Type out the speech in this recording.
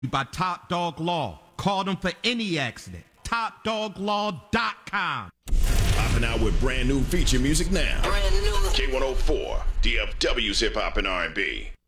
by Top Dog Law. Call them for any accident. TopDogLaw.com. Popping out with brand new feature music now. Brand new. K104, DFW's Hip Hop and R&B.